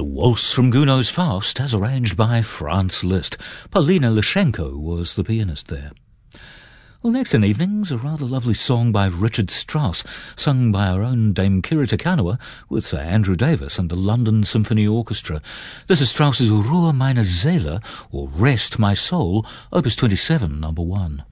Waltz from Gounod's Faust, as arranged by Franz Liszt. Polina Lushenko was the pianist there. Well, next in evenings, a rather lovely song by Richard Strauss, sung by our own Dame Kiri Te Kanawa with Sir Andrew Davis and the London Symphony Orchestra. This is Strauss's Ruhe meine Seele, or Rest My Soul, Opus 27, number 1.